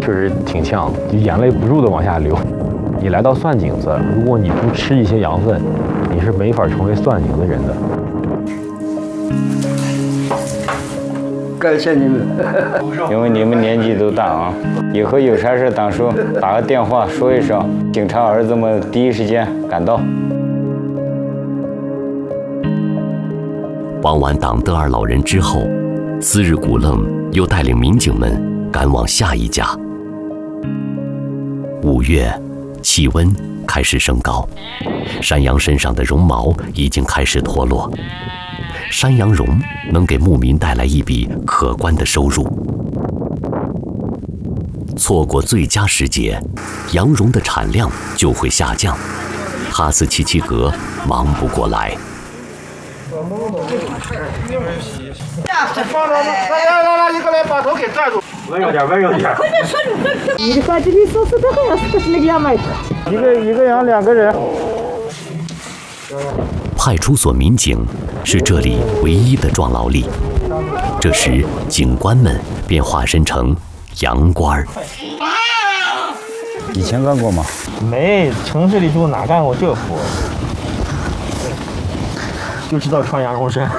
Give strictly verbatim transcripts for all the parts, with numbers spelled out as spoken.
确实挺呛，就眼泪不住的往下流。你来到蒜井子，如果你不吃一些羊粪，你是没法成为蒜井的人的。 感谢你们， 因为你们年纪都大啊，以后有啥事当初打个电话说一声，警察儿子们第一时间赶到。 帮完党德二老人之后，斯日古愣又带领民警们赶往下一家。五月，气温开始升高，山羊身上的绒毛已经开始脱落。山羊绒能给牧民带来一笔可观的收入。错过最佳时节，羊绒的产量就会下降。哈斯奇奇格忙不过来。 放着，来来来来，一个来把头给站住。 温柔点，温柔点。 一个一个羊两个人。 派出所民警是这里唯一的壮劳力。这时，警官们便化身成羊倌儿。 以前干过吗？ 没，城市里住哪干过这活？就知道穿羊绒衫。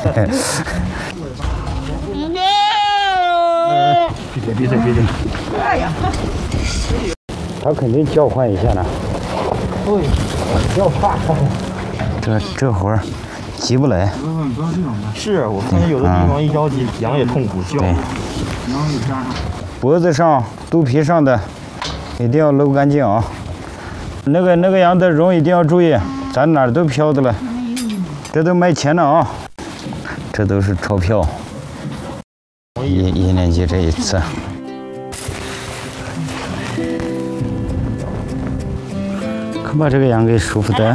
闭嘴闭嘴闭嘴！哎呀！ 他肯定叫唤一下呢。 对，要怕。 这这活儿急不来。 是我看见有的地方一着急，羊也痛苦叫。 对。脖子上、肚皮上的一定要搂干净啊！那个那个羊的绒一定要注意，咱哪儿都飘的了。这都卖钱的啊！这都是钞票。一一年级这一次。可把这个羊给舒服的。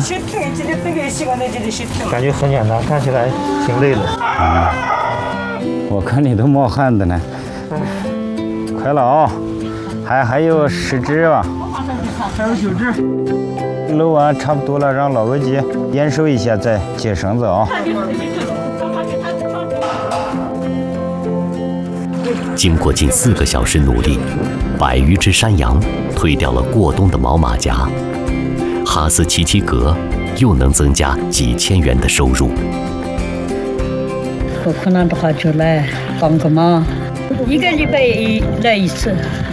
感觉很简单，看起来挺累的。 啊！我看你都冒汗的呢。快了啊！还还有十只吧？ 还有九只。 搂完差不多了，让老额吉验收一下，再解绳子啊。 经过近四个小时努力，百余只山羊推掉了过冬的毛马甲，哈斯奇奇格又能增加几千元的收入。 有困难的话就来帮个忙，一个礼拜一来一次。